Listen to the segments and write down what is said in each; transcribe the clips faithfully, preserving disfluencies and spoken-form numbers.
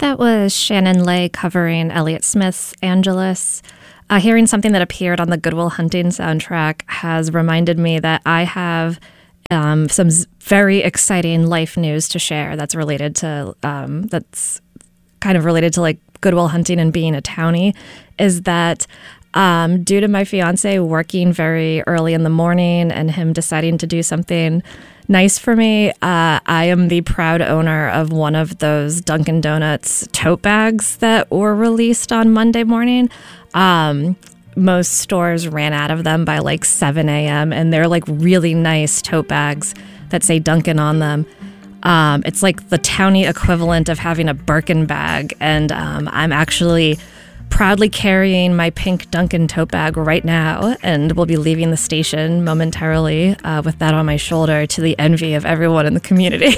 That was Shannon Lay covering Elliott Smith's Angelus. Uh, hearing something that appeared on the Good Will Hunting soundtrack has reminded me that I have um, some very exciting life news to share that's related to, um, that's kind of related to like Good Will Hunting and being a townie, is that um, due to my fiance working very early in the morning and him deciding to do something nice for me, uh, I am the proud owner of one of those Dunkin' Donuts tote bags that were released on Monday morning. Um, most stores ran out of them by like seven a.m. and they're like really nice tote bags that say Dunkin' on them. Um, it's like the townie equivalent of having a Birkin bag, and um, I'm actually proudly carrying my pink Dunkin' tote bag right now, and will be leaving the station momentarily uh, with that on my shoulder, to the envy of everyone in the community.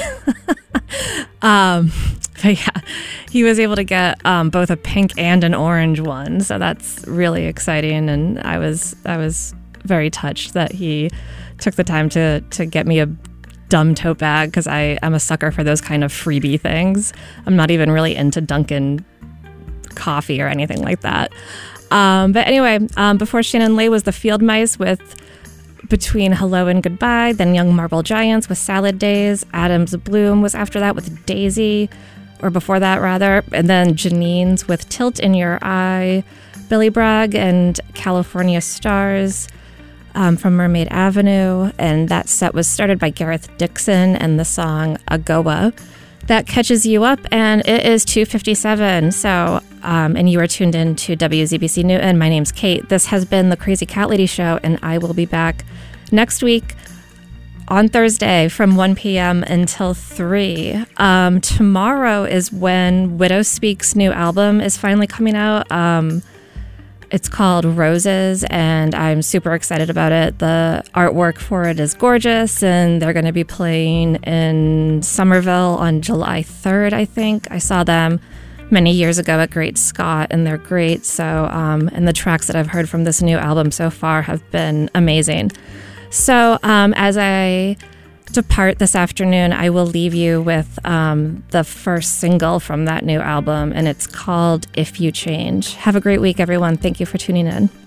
um, but yeah, he was able to get um, both a pink and an orange one, so that's really exciting. And I was I was very touched that he took the time to to get me a dumb tote bag, because I am a sucker for those kind of freebie things. I'm not even really into Dunkin' coffee or anything like that. Um, but anyway, um, before Shannon Lay was the Field Mice with Between Hello and Goodbye, then Young Marble Giants with Salad Days, Adams Bloom was after that with Daisy, or before that rather, and then Janine's with Tilt in Your Eye, Billy Bragg and California Stars um, from Mermaid Avenue, and that set was started by Gareth Dixon and the song Agoa. That catches you up, and it is two fifty-seven. So, um, and you are tuned in to W Z B C Newton. My name's Kate. This has been the Crazy Cat Lady Show, and I will be back next week on Thursday from one p.m. until three. Um, tomorrow is when Widow Speak's new album is finally coming out. Um, It's called Roses, and I'm super excited about it. The artwork for it is gorgeous, and they're going to be playing in Somerville on July third, I think. I saw them many years ago at Great Scott, and they're great. So, um, and the tracks that I've heard from this new album so far have been amazing. So, um, as I depart this afternoon, I will leave you with um, the first single from that new album, and it's called If You Change. Have a great week, everyone. Thank you for tuning in.